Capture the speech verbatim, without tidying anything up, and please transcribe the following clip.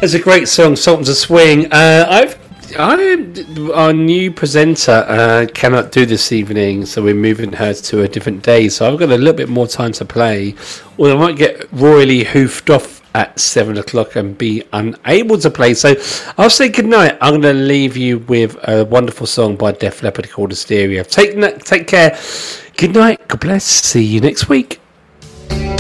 a great song, Sultans of Swing. Uh, I've I, our new presenter uh, cannot do this evening, so we're moving her to a different day. So I've got a little bit more time to play, or I might get royally hoofed off at seven o'clock and be unable to play. So I'll say goodnight. I'm going to leave you with a wonderful song by Def Leppard called Hysteria. Take take care. Good night. God bless. See you next week.